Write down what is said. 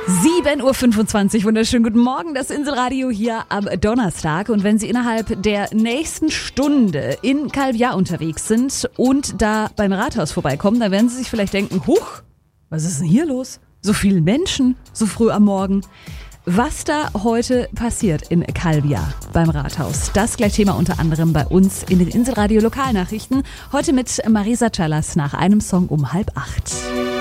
7.25 Uhr, wunderschönen guten Morgen, das Inselradio hier am Donnerstag. Und wenn Sie innerhalb der nächsten Stunde in Calvià unterwegs sind und da beim Rathaus vorbeikommen, dann werden Sie sich vielleicht denken, huch, was ist denn hier los? So viele Menschen, so früh am Morgen. Was da heute passiert in Calvià beim Rathaus, das gleich Thema unter anderem bei uns in den Inselradio Lokalnachrichten. Heute mit Marisa Callas nach einem Song um 7:30.